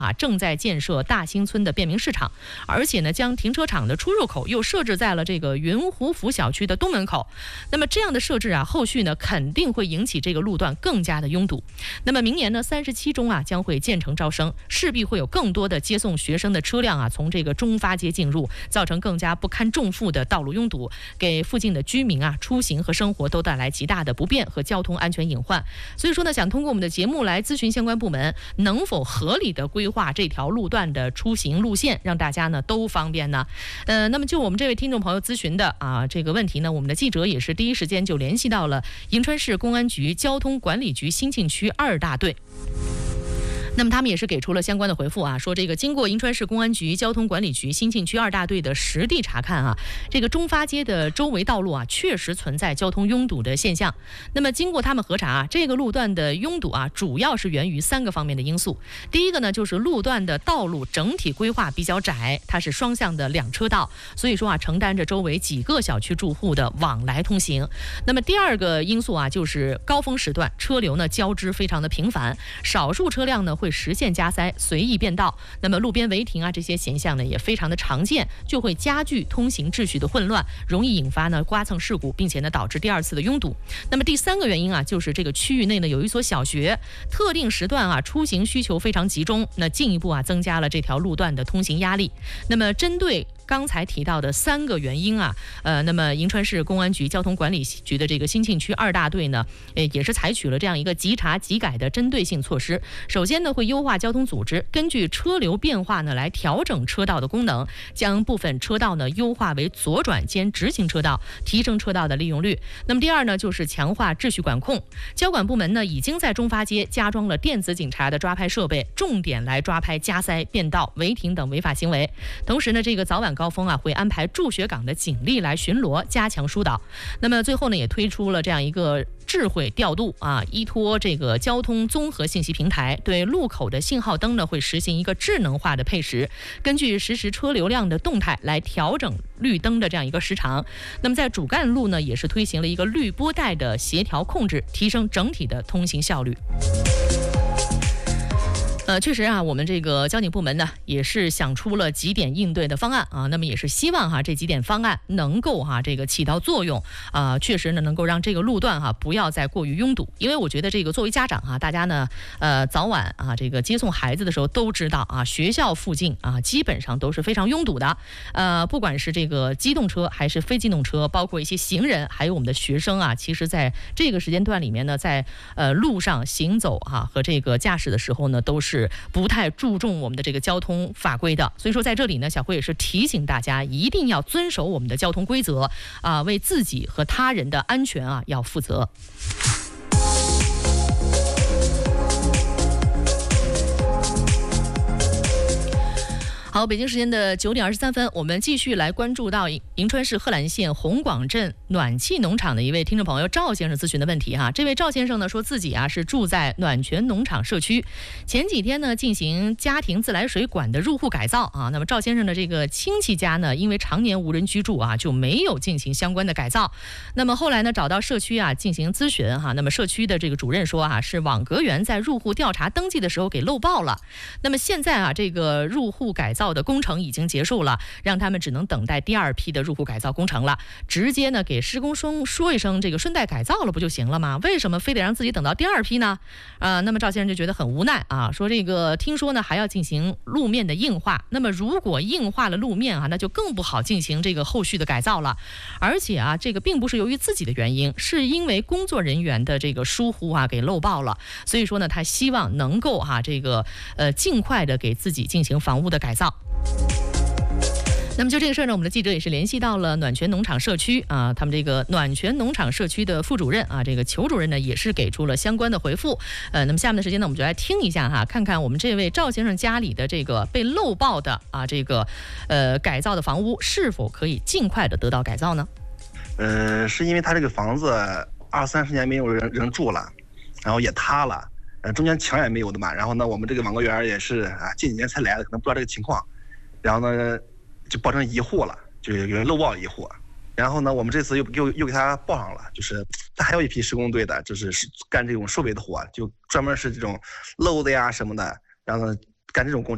正在建设大兴村的便民市场，而且呢，将停车场的出入口又设置在了这个云湖府小区的东门口。那么这样的设置后续呢肯定会引起这个路段更加的拥堵。那么明年呢，37中将会建成招生，势必会有更多的接送学生的车辆从这个中发街进入，造成更加不堪重负的道路拥堵，给附近的居民出行和生活都带来极大的不便和交通安全隐患。所以说呢，想通过我们的节目来咨询相关部门，能否合理的规划这条路段的出行路线，让大家呢都方便呢？那么就我们这位听众朋友咨询的这个问题呢，我们的记者也是第一时间就联系到了银川市公安局交通管理局兴庆区2大队。那么他们也是给出了相关的回复说这个经过银川市公安局交通管理局兴庆区2大队的实地查看这个中发街的周围道路确实存在交通拥堵的现象。那么经过他们核查这个路段的拥堵主要是源于3个方面的因素。第一个呢，就是路段的道路整体规划比较窄，它是双向的2车道，所以说承担着周围几个小区住户的往来通行。那么第二个因素就是高峰时段车流呢交织非常的频繁，少数车辆呢会实现加塞，随意变道。那么路边违停这些现象呢也非常的常见，就会加剧通行秩序的混乱，容易引发呢刮蹭事故，并且呢导致第2次的拥堵。那么第3个原因就是这个区域内呢有一所小学，特定时段出行需求非常集中，那进一步增加了这条路段的通行压力。那么针对刚才提到的3个原因那么银川市公安局交通管理局的这个兴庆区2大队呢，也是采取了这样一个即查即改的针对性措施。首先呢，会优化交通组织，根据车流变化呢来调整车道的功能，将部分车道呢优化为左转兼直行车道，提升车道的利用率。那么第2呢，就是强化秩序管控。交管部门呢已经在中发街加装了电子警察的抓拍设备，重点来抓拍加塞、变道、违停等违法行为。同时呢，这个早晚高峰会安排驻学岗的警力来巡逻，加强疏导。那么最后呢，也推出了这样一个智慧调度依托这个交通综合信息平台，对路口的信号灯呢会实行一个智能化的配时，根据实时车流量的动态来调整绿灯的这样一个时长。那么在主干路呢，也是推行了一个绿波带的协调控制，提升整体的通行效率。确实我们这个交警部门呢也是想出了几点应对的方案那么也是希望这几点方案能够这个起到作用确实呢能够让这个路段不要再过于拥堵。因为我觉得这个作为家长大家呢早晚这个接送孩子的时候都知道学校附近基本上都是非常拥堵的不管是这个机动车还是非机动车，包括一些行人，还有我们的学生其实在这个时间段里面呢，在路上行走和这个驾驶的时候呢，都是不太注重我们的这个交通法规的。所以说在这里呢，小辉也是提醒大家一定要遵守我们的交通规则为自己和他人的安全要负责。好，北京时间的9点23分，我们继续来关注到银川市贺兰县红广镇暖气农场的一位听众朋友赵先生咨询的问题这位赵先生呢说自己是住在暖泉农场社区，前几天呢进行家庭自来水管的入户改造那么赵先生的这个亲戚家呢，因为常年无人居住就没有进行相关的改造。那么后来呢找到社区进行咨询那么社区的这个主任说是网格员在入户调查登记的时候给漏报了。那么现在这个入户改造的工程已经结束了，让他们只能等待第2批的入户改造工程了。直接呢给施工商说一声这个顺带改造了不就行了吗？为什么非得让自己等到第2批呢？那么赵先生就觉得很无奈说这个听说呢还要进行路面的硬化，那么如果硬化了路面那就更不好进行这个后续的改造了。而且这个并不是由于自己的原因，是因为工作人员的这个疏忽给漏报了。所以说呢，他希望能够这个尽快的给自己进行房屋的改造。那么就这个事儿呢，我们的记者也是联系到了暖泉农场社区他们这个暖泉农场社区的副主任这个裘主任呢也是给出了相关的回复。那么下面的时间呢，我们就来听一下看看我们这位赵先生家里的这个被漏报的这个改造的房屋是否可以尽快的得到改造呢？ 是因为他这个房子20-30年没有人住了，然后也塌了，中间墙也没有的嘛。然后呢，我们这个网格员也是近几年才来的，可能不知道这个情况。然后呢，就报成1户了，就有人漏报1户。然后呢，我们这次又给他报上了，就是他还有一批施工队的，就是干这种收尾的活，就专门是这种漏的呀什么的，然后呢干这种工程。